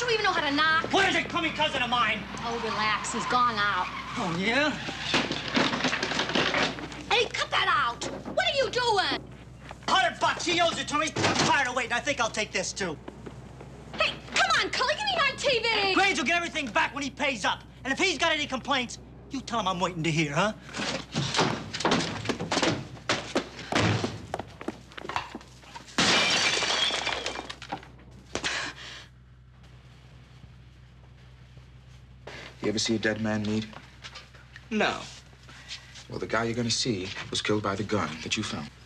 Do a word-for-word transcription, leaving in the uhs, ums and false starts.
you even know how to knock? What is it, crummy cousin of mine? Oh, relax. He's gone out. Oh, yeah? Hey, cut that out. What are you doing? Hundred bucks. He owes it to me. I'm tired of waiting. I think I'll take this, too. Hey, come on, Cully. Give me my T V. Graves will get everything back when he pays up. And if he's got any complaints, you tell him I'm waiting to hear, huh? You ever see a dead man, Meade? No. Well, the guy you're gonna see was killed by the gun that you found.